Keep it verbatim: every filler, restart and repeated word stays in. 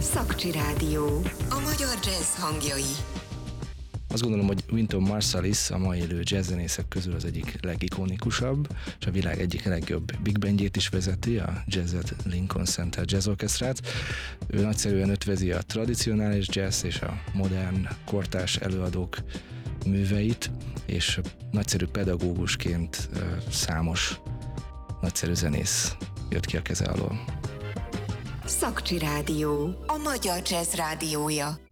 Szakcsi Rádió. A magyar jazz hangjai. Azt gondolom, hogy Wynton Marsalis a mai élő jazzzenészek közül az egyik legikonikusabb, és a világ egyik legjobb big bandjét is vezeti, a Jazz at Lincoln Center Jazz Orchestrát. Ő nagyszerűen ötvezi a tradicionális jazz és a modern, kortárs előadók műveit, és nagyszerű pedagógusként számos nagyszerű zenész jött ki a keze alól. Szakcsi Rádió. A magyar jazz rádiója.